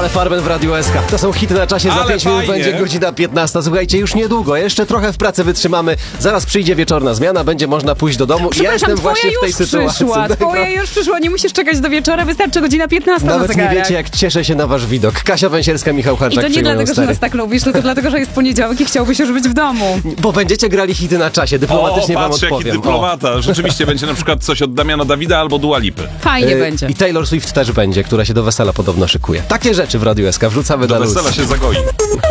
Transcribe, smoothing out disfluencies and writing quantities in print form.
Ale Farben w Radiu SK. To są hity na czasie, za Ale 5 minut fajnie. będzie godzina 15. Słuchajcie, już niedługo, jeszcze trochę w pracy wytrzymamy. Zaraz przyjdzie wieczorna zmiana, będzie można pójść do domu. I ja jestem właśnie w tej sytuacji. Twoja już przyszła, nie musisz czekać do wieczora, wystarczy godzina 15 na Nawet nie zegarek. wiecie, jak cieszę się na wasz widok. Kasia Węsierska, Michał I Hanczak to nie przyjmują dlatego, że stary. nas tak lubisz, tylko dlatego, że jest poniedziałek i chciałbyś już być w domu. Bo będziecie grali hity na czasie, dyplomatycznie wam patrz, jaki odpowiem. dyplomata. Rzeczywiście będzie na przykład coś od Damiana Dawida albo Dua Lipy. Fajnie będzie. I Taylor Swift też będzie, która się do wesela podobno szykuje. Takie rzeczy w Radiu SK wrzucamy Do dla ludzi. wesela się zagoi.